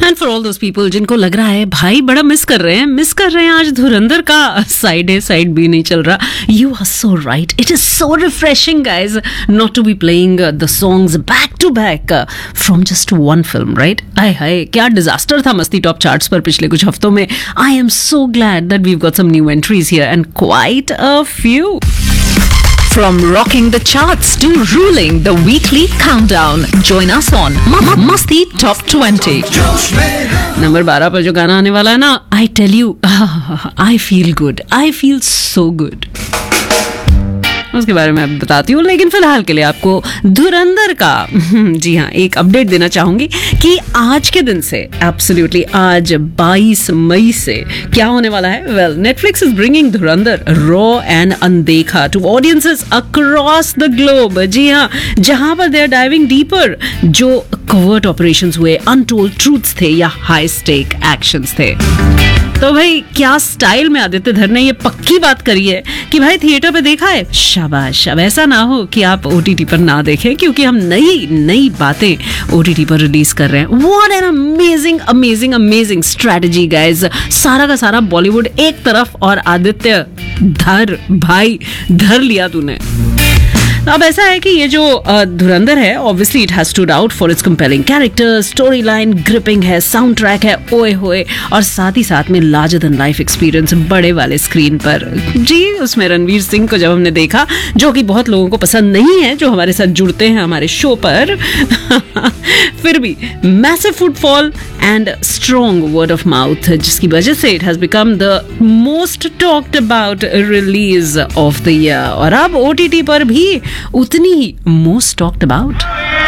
And for all those people जिनको लग रहा है भाई बड़ा मिस कर रहे हैं आज धुरंधर का साइड ए साइड बी नहीं चल रहा, you are so right. It is so refreshing guys not to be playing the songs back to back from just one film, right? हाय हाय क्या डिजास्टर था मस्ती टॉप चार्ट्स पर पिछले कुछ हफ्तों में. I am so glad that we've got some new entries here and quite a few. From rocking the charts to ruling the weekly countdown, join us on Masti Top 20. Number 12 पर जो गाना आने वाला है ना, I tell you, I feel good. I feel so good. उसके बारे में मैं बताती हूँ, लेकिन फिलहाल के लिए आपको धुरंधर का जी हाँ एक अपडेट देना चाहूंगी कि आज के दिन से एब्सोल्युटली आज 22 मई से क्या होने वाला है. Well, Netflix is bringing Dhurandhar raw and अनदेखा to audiences across the globe. जी हाँ, जहां पर दे आर डाइविंग डीपर. जो कवर्ट ऑपरेशंस हुए, अनटोल्ड ट्रूथ्स थे या हाई स्टेक एक्शंस थे. तो भाई क्या स्टाइल में आदित्य धर ने ये पक्की बात करी है कि भाई थिएटर पे देखा है, शाबाश. अब ऐसा ना हो कि आप ओटीटी पर ना देखें, क्योंकि हम नई बातें ओटीटी पर रिलीज कर रहे हैं. What an amazing amazing amazing strategy guys. सारा का सारा बॉलीवुड एक तरफ और आदित्य धर भाई धर लिया तूने. अब ऐसा है कि ये जो धुरंधर है, obviously it has stood out for its compelling character, story line gripping है, साउंड ट्रैक है ओए होए, और साथ ही साथ में लार्जर देन लाइफ एक्सपीरियंस बड़े वाले स्क्रीन पर. जी, उसमें रणवीर सिंह को जब हमने देखा, जो कि बहुत लोगों को पसंद नहीं है जो हमारे साथ जुड़ते हैं हमारे शो पर फिर भी massive footfall and strong word of mouth, जिसकी वजह से it has become the most talked about release of the year. और अब ओटीटी पर भी उतनी ही मोस्ट टॉक्ड अबाउट.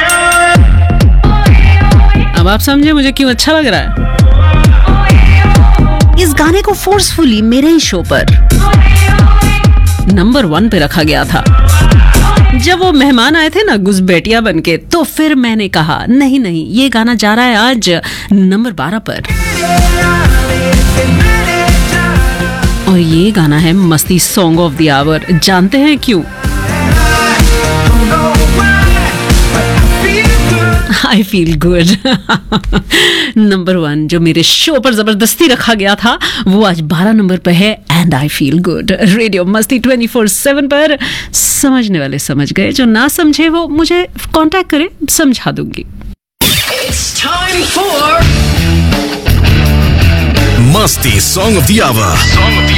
अब आप समझे मुझे क्यों अच्छा लग रहा है. इस गाने को फोर्सफुली मेरे ही शो पर नंबर 1 पे रखा गया था. जब वो मेहमान आए थे ना गुजबेटिया बनके, तो फिर मैंने कहा नहीं ये गाना जा रहा है आज नंबर 12 पर. और ये गाना है मस्ती सॉन्ग ऑफ द आवर. जानते हैं क्यों? I feel good. नंबर 1 जो मेरे शो पर जबरदस्ती रखा गया था वो आज 12 नंबर पे है and I feel good. Radio मस्ती 24/7 पर. समझने वाले समझ गए, जो ना समझे वो मुझे कांटेक्ट करें, समझा दूंगी. It's time for Masti Song of the Hour.